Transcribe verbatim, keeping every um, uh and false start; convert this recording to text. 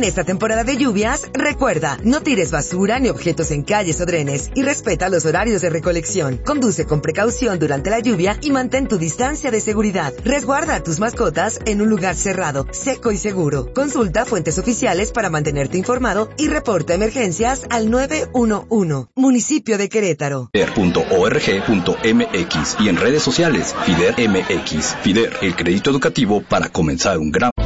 En esta temporada de lluvias, recuerda, no tires basura ni objetos en calles o drenes y respeta los horarios de recolección. Conduce con precaución durante la lluvia y mantén tu distancia de seguridad. Resguarda a tus mascotas en un lugar cerrado, seco y seguro. Consulta fuentes oficiales para mantenerte informado y reporta emergencias al nueve uno uno. Municipio de Querétaro. fider punto org punto m x y en redes sociales, FIDER M X. FIDER, el crédito educativo para comenzar un gran...